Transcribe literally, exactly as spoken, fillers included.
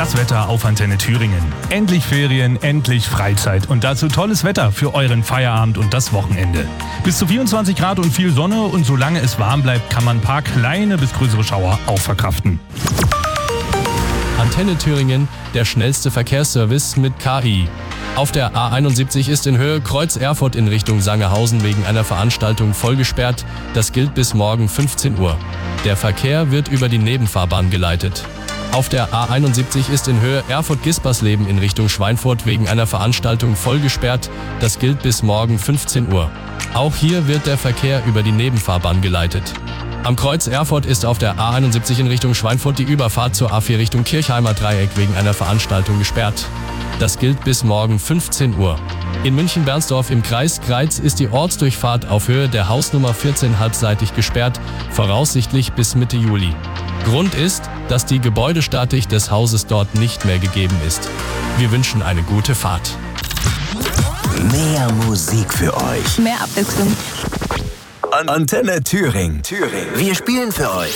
Das Wetter auf Antenne Thüringen. Endlich Ferien, endlich Freizeit und dazu tolles Wetter für euren Feierabend und das Wochenende. Bis zu vierundzwanzig Grad und viel Sonne und solange es warm bleibt, kann man ein paar kleine bis größere Schauer auch verkraften. Antenne Thüringen, der schnellste Verkehrsservice mit K I. Auf der A einundsiebzig ist in Höhe Kreuz Erfurt in Richtung Sangerhausen wegen einer Veranstaltung voll gesperrt. Das gilt bis morgen fünfzehn Uhr. Der Verkehr wird über die Nebenfahrbahn geleitet. Auf der A einundsiebzig ist in Höhe Erfurt-Gispersleben in Richtung Schweinfurt wegen einer Veranstaltung voll gesperrt. Das gilt bis morgen fünfzehn Uhr. Auch hier wird der Verkehr über die Nebenfahrbahn geleitet. Am Kreuz Erfurt ist auf der A einundsiebzig in Richtung Schweinfurt die Überfahrt zur A vier Richtung Kirchheimer Dreieck wegen einer Veranstaltung gesperrt. Das gilt bis morgen fünfzehn Uhr. In München-Bernsdorf im Kreis Greiz ist die Ortsdurchfahrt auf Höhe der Hausnummer vierzehn halbseitig gesperrt, voraussichtlich bis Mitte Juli. Grund ist, dass die Gebäudestatik des Hauses dort nicht mehr gegeben ist. Wir wünschen eine gute Fahrt. Mehr Musik für euch. Mehr Abwechslung. Antenne Thüringen. Thüringen. Wir spielen für euch.